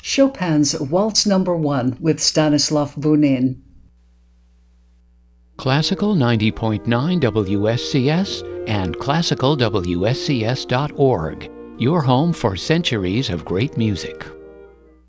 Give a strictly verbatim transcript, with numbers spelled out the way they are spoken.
Chopin's Waltz Number One with Stanislav Bunin. Classical ninety point nine W S C S and classical W S C S dot org, your home for centuries of great music.